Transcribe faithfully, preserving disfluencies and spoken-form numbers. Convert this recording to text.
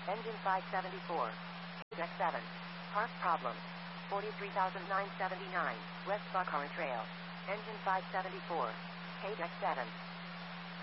Engine five seventy-four. Deck seven. Park problem. forty-three thousand nine hundred seventy-nine. West Buckhorn Trail. Engine five seventy-four. K Deck seven.